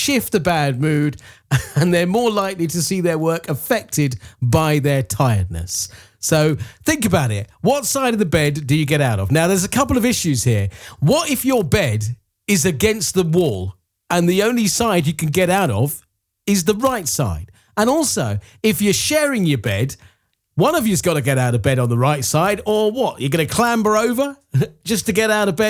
shift a bad mood, and they're more likely to see their work affected by their tiredness. So think about it. What side of the bed do you get out of? Now, there's a couple of issues here. What if your bed is against the wall and the only side you can get out of is the right side? And also, if you're sharing your bed, one of you's got to get out of bed on the right side, or what? You're going to clamber over just to get out of bed